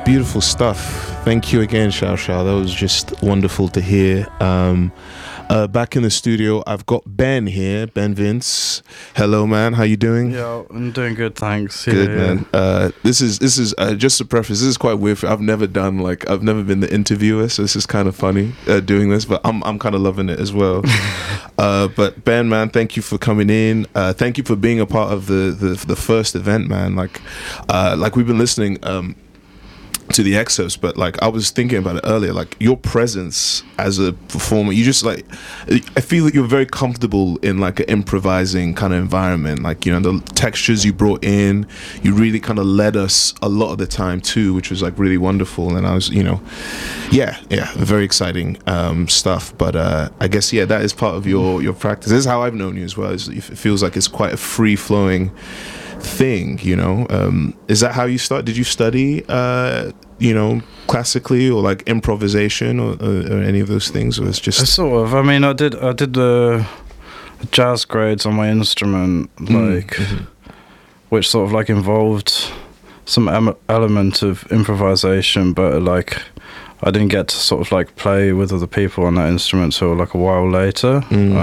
Beautiful stuff. Thank you again, Xiao Xiao. That was just wonderful to hear. Back in the studio, I've got Ben here, Ben Vince. Hello, man. How you doing? Yeah, I'm doing good, thanks. Good, man. This is just a preface. This is quite weird. I've never been the interviewer, so this is kind of funny doing this, but I'm kind of loving it as well. But Ben, man, thank you for coming in. Thank you for being a part of the first event, man. Like we've been listening to the excerpts, but like I was thinking about it earlier, like your presence as a performer, you just like, I feel like you're very comfortable in like an improvising kind of environment. Like, you know, the textures you brought in, you really kind of led us a lot of the time too, which was like really wonderful. And I was, you know, yeah, very exciting stuff. But I guess, yeah, that is part of your practice. This is how I've known you as well. It feels like it's quite a free flowing thing, you know. Is that how you start? Did you study you know, classically or like improvisation or any of those things, or it's just sort of? I mean, I did the jazz grades on my instrument, like which sort of like involved some element of improvisation, but like I didn't get to sort of like play with other people on that instrument till like a while later.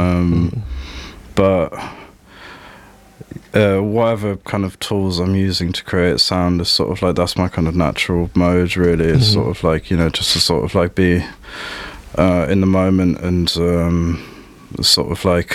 But whatever kind of tools I'm using to create sound is sort of like, that's my kind of natural mode, really. It's sort of like, you know, just to sort of like be in the moment and sort of like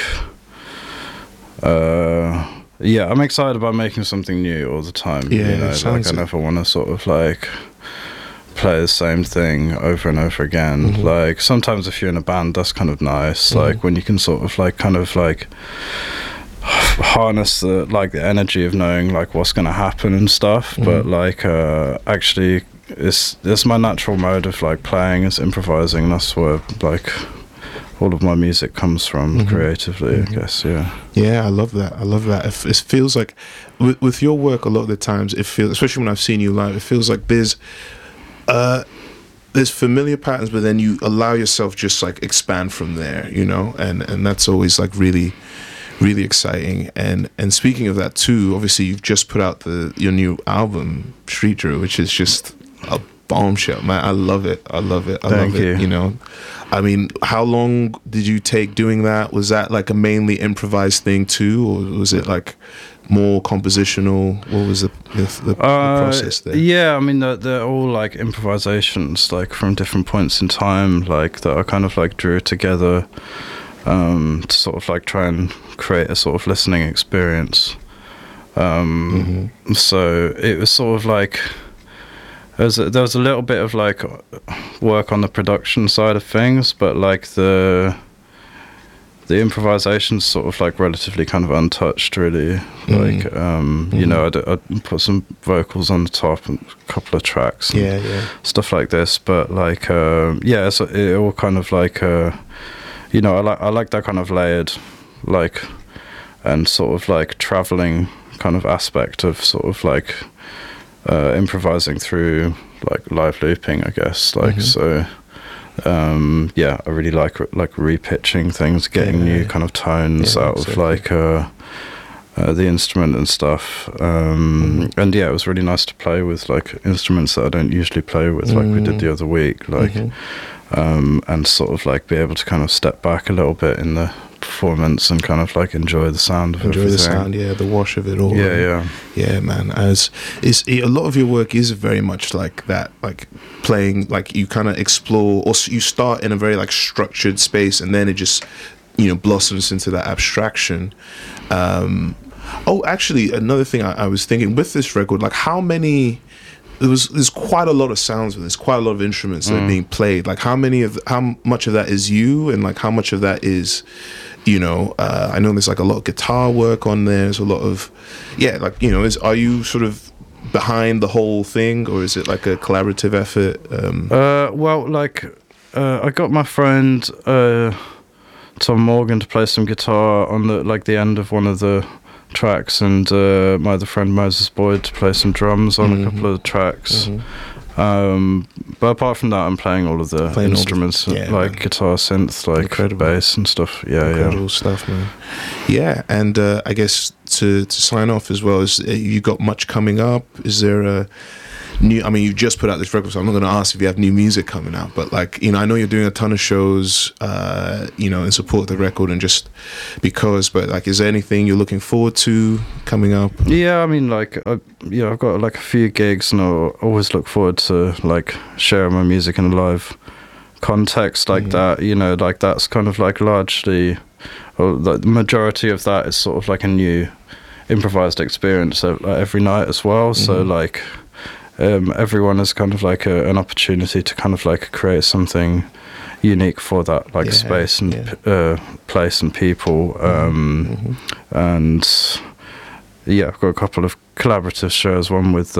yeah, I'm excited about making something new all the time. Yeah, you know, like I never want to sort of like play the same thing over and over again. Like sometimes if you're in a band, that's kind of nice, like when you can sort of like kind of like harness the energy of knowing like what's going to happen and stuff. But like actually it's my natural mode of like playing, is improvising. That's where like all of my music comes from creatively, I guess. Yeah, I love that. It feels like with your work, a lot of the times it feels, especially when I've seen you live, it feels like there's familiar patterns, but then you allow yourself just like expand from there, you know, and that's always like really exciting. And speaking of that too, obviously you've just put out your new album Street Drew, which is just a bombshell, man. I love it. Thank you. You know, I mean, how long did you take doing that? Was that like a mainly improvised thing too, or was it like more compositional? What was the process there? Yeah, I mean, they're all like improvisations, like from different points in time, like that I kind of like drew together to sort of like try and create a sort of listening experience. So it was sort of like there was a little bit of like work on the production side of things, but like the improvisation's sort of like relatively kind of untouched, really. Like you know, I put some vocals on the top and a couple of tracks and stuff like this, but like yeah, so it all kind of like you know, I like that kind of layered, like, and sort of like traveling kind of aspect of sort of like improvising through like live looping, I guess. Like so, yeah, I really like repitching things, getting new kind of tones out of like the instrument and stuff. And yeah, it was really nice to play with like instruments that I don't usually play with, like we did the other week, like. And sort of like be able to kind of step back a little bit in the performance and kind of like enjoy the sound of everything. The sound, the wash of it all. Yeah, man. As a lot of your work is very much like that, like playing, like you kind of explore, or you start in a very like structured space, and then it just, you know, blossoms into that abstraction. Oh, actually, another thing I was thinking with this record, like how many. There's quite a lot of sounds, and there's quite a lot of instruments that are being played. Like how much of that is you, and like how much of that is, you know, I know there's like a lot of guitar work on there. There's a lot of, like, you know, are you sort of behind the whole thing, or is it like a collaborative effort? Well, like I got my friend Tom Morgan to play some guitar on the end of one of the tracks, and my other friend Moses Boyd to play some drums on a couple of the tracks. But apart from that, I'm playing all of the instruments, like guitar, synth, like incredible bass and stuff. Incredible stuff, man. Yeah, and I guess to sign off as well, is you got much coming up? Is there new. I mean, you just put out this record, so I'm not going to ask if you have new music coming out. But like, you know, I know you're doing a ton of shows, you know, in support of the record and just because. But like, is there anything you're looking forward to coming up? Yeah, I mean, like, I've got like a few gigs, and I always look forward to like sharing my music in a live context like that. You know, like that's kind of like largely, or the majority of that is sort of like a new improvised experience every night as well. So like everyone is kind of like an opportunity to kind of like create something unique for that like space and place and people. And yeah, I've got a couple of collaborative shows, one with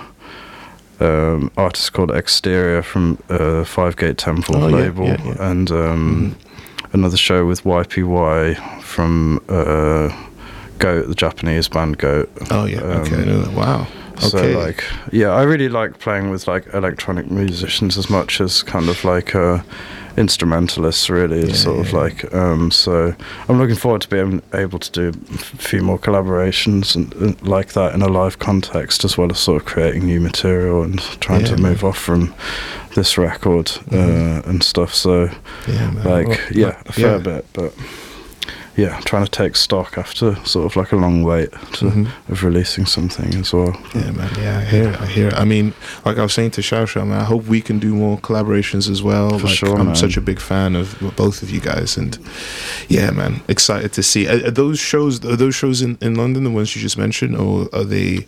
artist called Exterior from Five Gate Temple label, and another show with YPY from Goat, the Japanese band Goat. Oh yeah, okay, wow. Okay. So like, yeah, I really like playing with like electronic musicians as much as kind of like instrumentalists, really. Like, so I'm looking forward to being able to do a few more collaborations and like that in a live context, as well as sort of creating new material and trying to move off from this record and stuff. So a fair bit, but yeah, trying to take stock after sort of like a long wait of releasing something as well. Yeah, man. Yeah, I hear it. I mean, like I was saying to Shao, man, I hope we can do more collaborations as well. For like, sure, I'm man. such a big fan of both of you guys, and yeah, man, excited to see. Are those shows in London, the ones you just mentioned, or are they?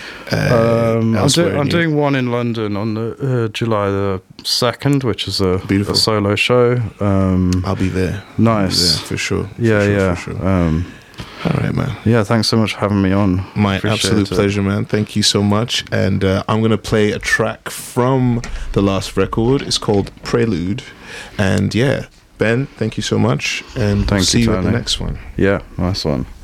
I'm doing one in London on the July the 2nd, which is a solo show. I'll be there. Nice. For sure. Yeah. For sure. All right, man. Yeah, thanks so much for having me on. My absolute pleasure, man. Thank you so much. And I'm going to play a track from the last record. It's called Prelude. And yeah, Ben, thank you so much. And we'll see you at the next one. Yeah, nice one.